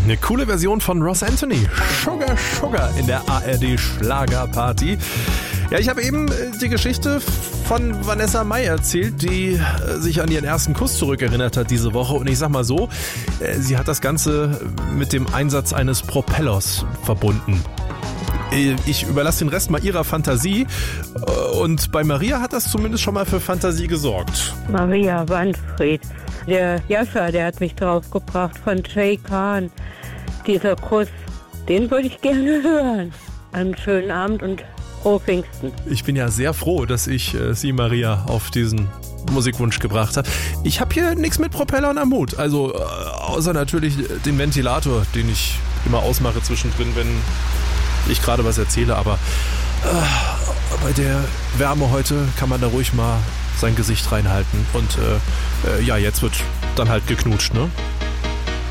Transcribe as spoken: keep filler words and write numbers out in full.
Eine coole Version von Ross Anthony. Sugar, Sugar in der A R D-Schlagerparty. Ja, ich habe eben die Geschichte von Vanessa Mai erzählt, die sich an ihren ersten Kuss zurückerinnert hat diese Woche. Und ich sag mal so, sie hat das Ganze mit dem Einsatz eines Propellers verbunden. Ich überlasse den Rest mal ihrer Fantasie. Und bei Maria hat das zumindest schon mal für Fantasie gesorgt. Maria Wanfried. Der Jascha, der hat mich draufgebracht von Jay Khan. Dieser Kuss, den würde ich gerne hören. Einen schönen Abend und frohe Pfingsten. Ich bin ja sehr froh, dass ich äh, Sie, Maria, auf diesen Musikwunsch gebracht habe. Ich habe hier nichts mit Propellern am Hut. Also äh, außer natürlich den Ventilator, den ich immer ausmache zwischendrin, wenn ich gerade was erzähle. Aber äh, bei der Wärme heute kann man da ruhig mal sein Gesicht reinhalten. Und äh, äh, ja, jetzt wird dann halt geknutscht, ne?